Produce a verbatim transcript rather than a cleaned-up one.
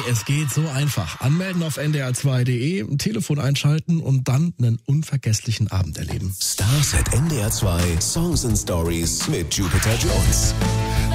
es geht so einfach. Anmelden auf n d r zwei punkt d e, Telefon einschalten und dann einen unvergesslichen Abend erleben. Stars at N D R zwei Songs and Stories mit Jupiter Jones.